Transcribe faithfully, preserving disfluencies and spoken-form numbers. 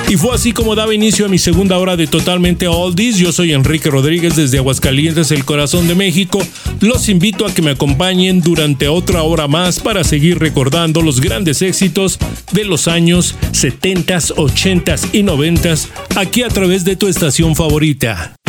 Y fue así como daba inicio a mi segunda hora de Totalmente Oldies. Yo soy Enrique Rodríguez desde Aguascalientes, el corazón de México. Los invito a que me acompañen durante otra hora más para seguir recordando los grandes éxitos de los años setenta, ochenta y noventa aquí a través de tu estación favorita.